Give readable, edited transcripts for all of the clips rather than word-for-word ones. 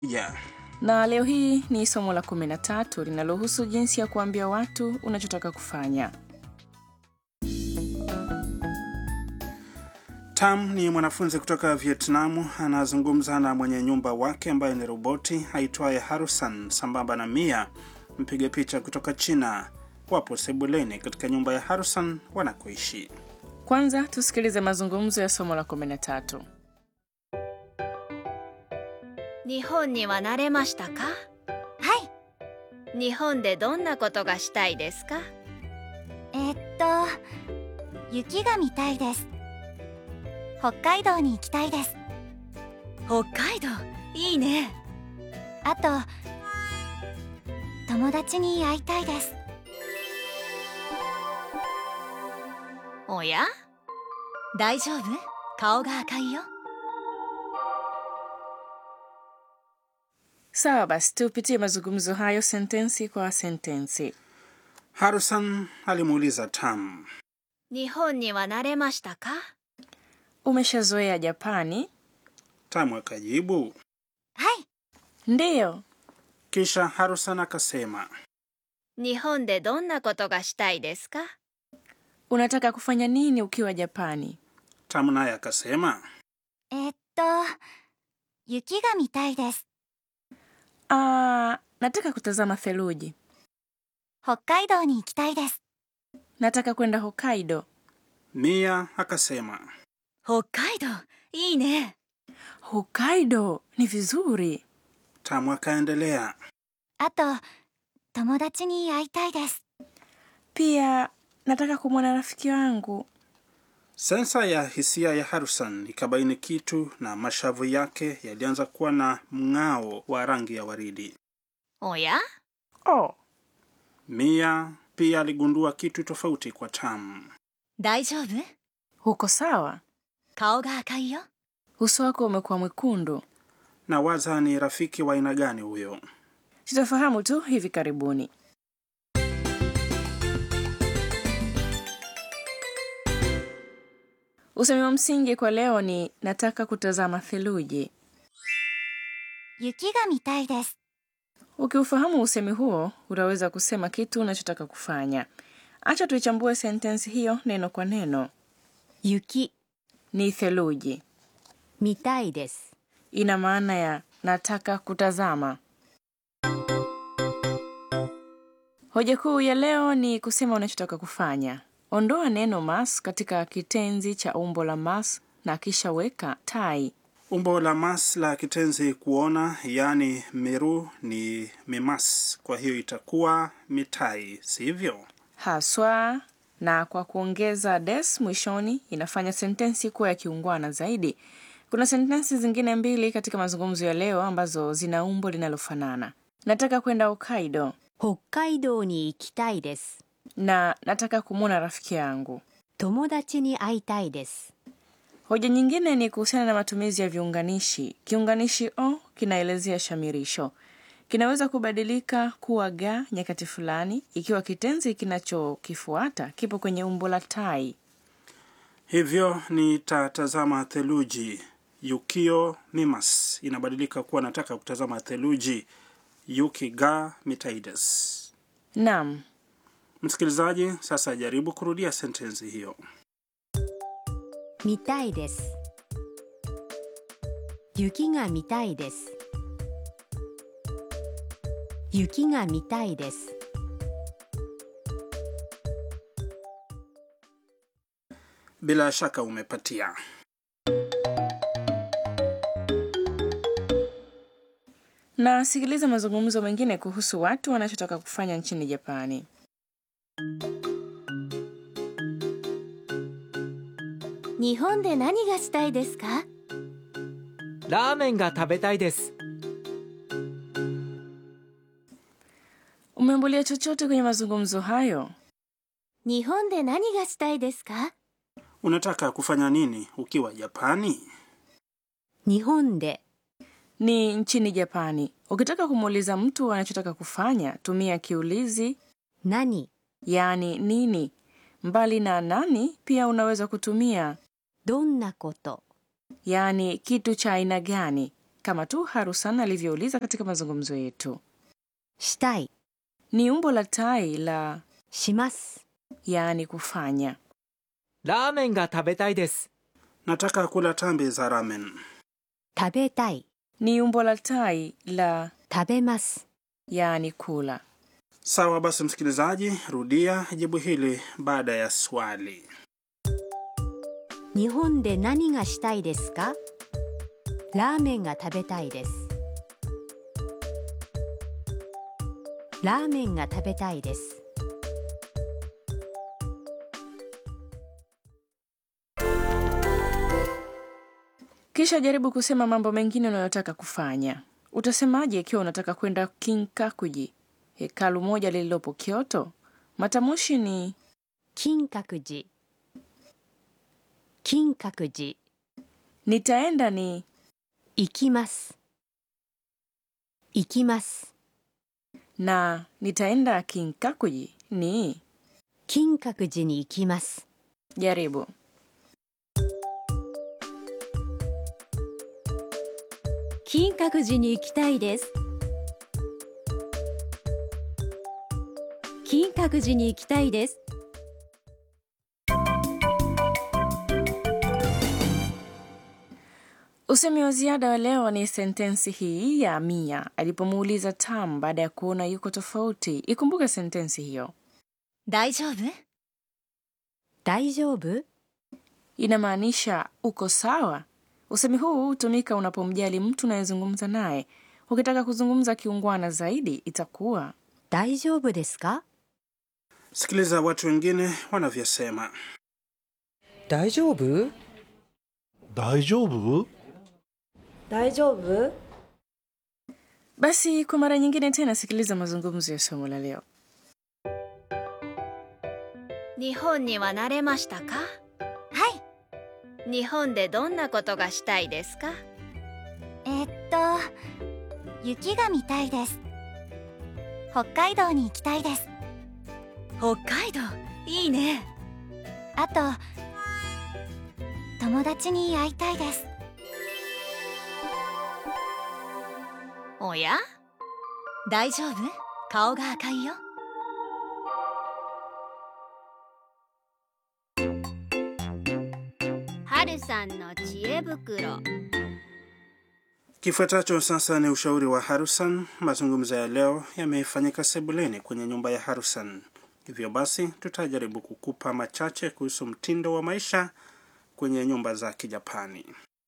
Yeah. Na leo hii ni somo la 13 linalohusu jinsi ya kuambia watu unachotaka kufanya. Tam ni mwanafunzi kutoka Vietnamu, anazungumza na mwenye nyumba wake ambaye ni roboti aitwaye Harusan sambamba na Mia, mpiga picha kutoka China. Wapo sebuleni katika nyumba ya Harusan wanakoishi. Kwanza tusikilize mazungumzo ya somo la 13. 日本には慣れましたか？はい。日本でどんなことがしたいですか？ 雪が見たいです。北海道に行きたいです。 北海道、いいね。 あと、友達に会いたいです。 おや？大丈夫？顔が赤いよ。 Sawa basi tupitie mazungumzo hayo sentensi kwa sentensi. Harusan alimuuliza Tam, 日本には慣れましたか？ Umeshazoea Japani? Tam akajibu, はい。 Ndiyo. kisha Harusan akasema, 日本でどんなことがしたいですか？ Unataka kufanya nini ukiwa Japani? Tam naye akasema, 雪が見たいです。 nataka kutazama theluji. 北海道に行きたいです。 Nataka kwenda Hokkaido. Mia akasema, 北海道、いいね。 Hokkaido ni vizuri. Tam akaendelea, あと、友達に会いたいです。 Pia nataka kumwona rafiki wangu. sensa ya hisia ya Harusan ikabaini kitu na mashavu yake yalianza kuwa na mng'ao wa rangi ya waridi. おや？ Oh, Mia pia aligundua kitu tofauti kwa Tam. 大丈夫？ uko sawa? 顔が赤いよ。 Uso wako umekuwa mwekundu. Na waza ni rafiki wa aina gani huyo? Tutafahamu tu hivi karibuni. Usemi wa msingi kwa leo ni nataka kutazama theluji. 雪が見たいです。 Ukiufahamu usemi huo, utaweza kusema kitu unachotaka kufanya. Acha tuichambue sentensi hiyo neno kwa neno. 雪、 Ni theluji. 見たいです。 Ina maana ya nataka kutazama. Hoja kuu ya leo ni kusema unachotaka kufanya. Ondoa neno mas katika kitenzi cha umbo la mas na kisha weka tai. Umbo la mas la kitenzi kuona, yani meru, ni mimas. Kwa hiyo itakuwa mitai, sivyo? Haswa, na kwa kuongeza des mwishoni inafanya sentensi kuwa ya kiungwana zaidi. Kuna sentensi zingine mbili katika mazungumzo ya leo ambazo zina umbo linalofanana. Nataka kwenda Hokkaido 北海道に行きたいです。 na nataka kumwona rafiki yangu. 友達に会いたいです。 Hoja nyingine ni kuhusiana na matumizi ya viunganishi. Kiunganishi o kinaelezea shamirisho. Kinaweza kubadilika kuwa ga nyakati fulani ikiwa kitenzi kinachokifuata kipo kwenye umbo la tai. Hivyo nitatazama theluji. Yukio mimas inabadilika kuwa nataka kutazama theluji. Yuki ga mitaides. Naam. Msikilizaji, sasa jaribu kurudia sentensi hiyo. 見たいです。雪が見たいです。雪が見たいです。 Bila shaka umepatia. Na sikiliza mazungumzo mengine kuhusu watu wanachotaka kufanya nchini Japani. 日本で何がしたいですか？ ラーメンが食べたいです。 Umeambulia chochote kwenye mazungumzo hayo? 日本で何がしたいですか？ Unataka kufanya nini ukiwa Japani? 日本で Ni nchini Japani. Ukitaka kumuuliza mtu anachotaka kufanya, tumia kiulizi 何 yani nini. Mbali na nani, pia unaweza kutumia どんなこと yani kitu cha aina gani. kama tu Harusan alivyouliza katika mazungumzo yetu. したい Ni umbo la tai la します yaani kufanya. ラーメンが食べたいです。 Nataka kula tambi za ramen. 食べたい Ni umbo la tai la 食べます yaani kula. Sawa basi msikilizaji, rudia jibu hili baada ya swali. 日本で何がしたいですか？ラーメンが食べたいです。ラーメンが食べたいです。 Kisha jaribu kusema mambo mengine unayotaka kufanya. Utasemaje ikiwa unataka kwenda Kinkakuji, hekalu moja lililopo Kyoto? Matamshi ni 金閣寺金閣寺 nitaenda ni 行きます行きます na nitaenda Kinkakuji ni 金閣寺に行きます jaribu. 金閣寺に行きたいです。金閣寺に行きたいです。 Usemi wa ziada wa leo ni sentensi hii ya Mia alipomuuliza Tam baada ya kuona yuko tofauti. Ikumbuke sentensi hiyo. 大丈夫？ 大丈夫？ Inamaanisha uko sawa. Usemi huu hutumika unapomjali mtu unayezungumza naye. Ukitaka kuzungumza kiungwana zaidi itakuwa 大丈夫ですか？ Sikiliza watu wengine wanavyosema. 大丈夫？ 大丈夫？ 大丈夫？ Basi kwa mara nyingine tena sikiliza mazungumzo ya somo la leo. 日本には慣れましたか？ はい。 日本でどんなことがしたいですか？ 雪が見たいです。北海道に行きたいです。 北海道いいね。 あと友達に会いたいです。 おや？ 大丈夫？顔が赤いよ。 はるさんの知恵袋。 Kifuatacho sasa ni ushauri wa Harusan. Mazungumzo ya leo yamefanyika sebuleni kwenye nyumba ya Harusan. Hivyo basi tutajaribu kukupa machache kuhusu mtindo wa maisha kwenye nyumba za Kijapani.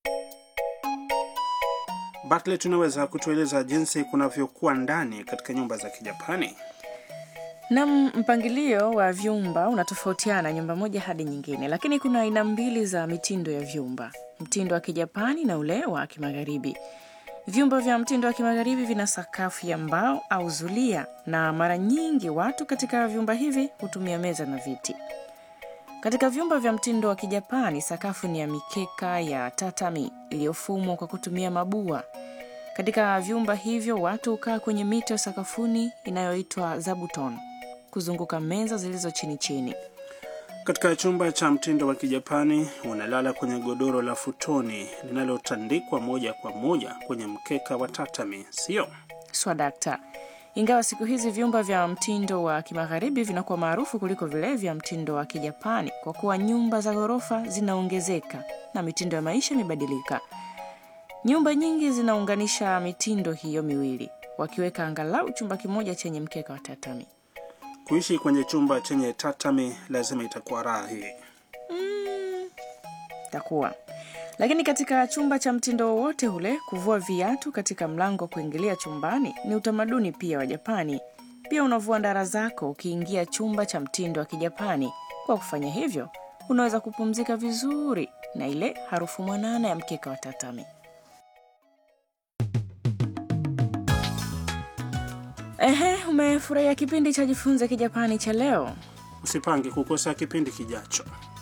Bartlett, tunaweza kutueleza jinsi kunavyokuwa ndani katika nyumba za Kijapani? Na mpangilio wa vyumba unatofautiana nyumba moja hadi nyingine, lakini kuna aina mbili za mitindo ya vyumba. Mtindo wa Kijapani na ule wa Kimagharibi. Vyumba vya mtindo wa Kimagharibi vina sakafu ya mbao au zulia, na mara nyingi watu katika vyumba hivi hutumia meza na viti. Katika vyumba vya mtindo wa Kijapani, sakafu ni ya mikeka ya tatami iliyofumwa kwa kutumia mabua. Katika vyumba hivyo watu hukaa kwenye mito sakafuni inayoitwa zabuton, kuzunguka meza zilizo chini chini. Katika chumba cha mtindo wa Kijapani, unalala kwenye godoro la futoni linalotandikwa moja kwa moja kwenye mkeka wa tatami, sio? Swadakta. Ingawa siku hizi vyumba vya mtindo wa Kimagharibi vinakuwa maarufu kuliko vile vya mtindo wa Kijapani kwa kuwa nyumba za ghorofa zinaongezeka na mitindo ya maisha imebadilika. Nyumba nyingi zinaunganisha mitindo hiyo miwili, wakiweka angalau chumba kimoja chenye mkeka wa tatami. Kuishi kwenye chumba chenye tatami lazima itakuwa rahi. Itakuwa. Lakini katika chumba cha mtindo wote ule, kuvua viatu katika mlango kuingilia chumbani ni utamaduni pia wa Japani. Pia unavua ndara zako ukiingia chumba cha mtindo wa Kijapani. Kwa kufanya hivyo, unaweza kupumzika vizuri na ile harufu mwanana ya mkeka wa tatami. Umefurahia kipindi cha Jifunze Kijapani cha leo? Usipange kukosa kipindi kijacho.